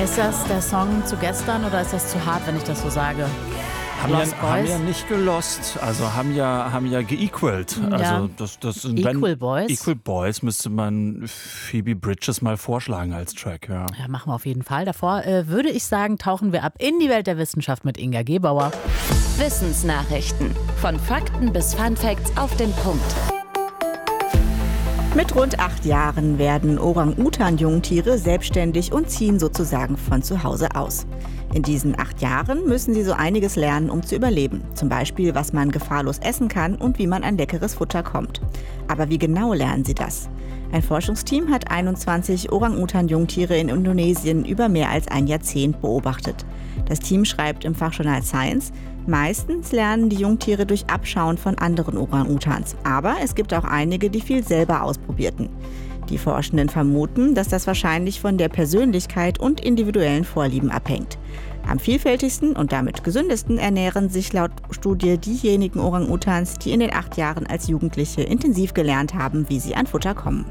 Ist das der Song zu gestern oder ist das zu hart, wenn ich das so sage? Haben ja nicht gelost, also haben ja geequalt. Ja. Also das sind Equal Boys? Equal Boys müsste man Phoebe Bridgers mal vorschlagen als Track, ja. Ja, machen wir auf jeden Fall. Davor würde ich sagen, tauchen wir ab in die Welt der Wissenschaft mit Inga Gebauer. Wissensnachrichten. Von Fakten bis Funfacts auf den Punkt. Mit rund 8 Jahren werden Orang-Utan-Jungtiere selbstständig und ziehen sozusagen von zu Hause aus. In diesen 8 Jahren müssen sie so einiges lernen, um zu überleben. Zum Beispiel, was man gefahrlos essen kann und wie man an leckeres Futter kommt. Aber wie genau lernen sie das? Ein Forschungsteam hat 21 Orang-Utan-Jungtiere in Indonesien über mehr als ein Jahrzehnt beobachtet. Das Team schreibt im Fachjournal Science, meistens lernen die Jungtiere durch Abschauen von anderen Orang-Utans. Aber es gibt auch einige, die viel selber ausprobierten. Die Forschenden vermuten, dass das wahrscheinlich von der Persönlichkeit und individuellen Vorlieben abhängt. Am vielfältigsten und damit gesündesten ernähren sich laut Studie diejenigen Orang-Utans, die in den 8 Jahren als Jugendliche intensiv gelernt haben, wie sie an Futter kommen.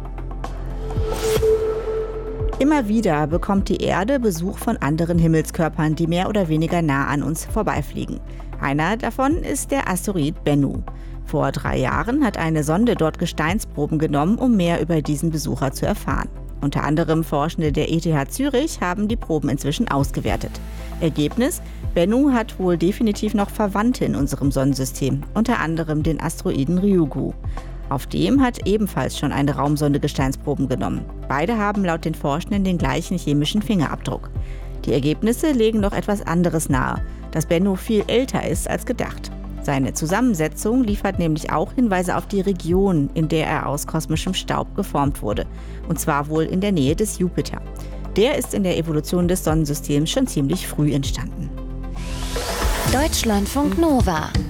Immer wieder bekommt die Erde Besuch von anderen Himmelskörpern, die mehr oder weniger nah an uns vorbeifliegen. Einer davon ist der Asteroid Bennu. Vor 3 Jahren hat eine Sonde dort Gesteinsproben genommen, um mehr über diesen Besucher zu erfahren. Unter anderem Forschende der ETH Zürich haben die Proben inzwischen ausgewertet. Ergebnis: Bennu hat wohl definitiv noch Verwandte in unserem Sonnensystem, unter anderem den Asteroiden Ryugu. Auf dem hat ebenfalls schon eine Raumsonde Gesteinsproben genommen. Beide haben laut den Forschenden den gleichen chemischen Fingerabdruck. Die Ergebnisse legen noch etwas anderes nahe, dass Bennu viel älter ist als gedacht. Seine Zusammensetzung liefert nämlich auch Hinweise auf die Region, in der er aus kosmischem Staub geformt wurde. Und zwar wohl in der Nähe des Jupiter. Der ist in der Evolution des Sonnensystems schon ziemlich früh entstanden. Deutschlandfunk Nova.